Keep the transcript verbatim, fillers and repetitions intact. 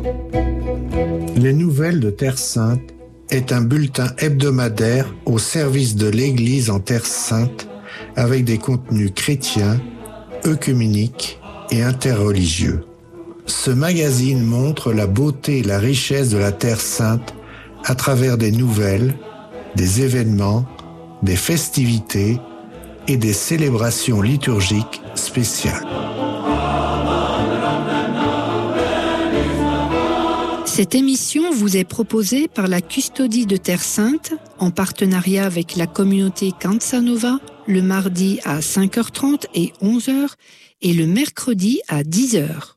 Les Nouvelles de Terre Sainte est un bulletin hebdomadaire au service de l'Église en Terre Sainte avec des contenus chrétiens, œcuméniques et interreligieux. Ce magazine montre la beauté et la richesse de la Terre Sainte à travers des nouvelles, des événements, des festivités et des célébrations liturgiques spéciales. Cette émission vous est proposée par la Custodie de Terre Sainte en partenariat avec la communauté Cansanova le mardi à cinq heures trente et onze heures et le mercredi à dix heures.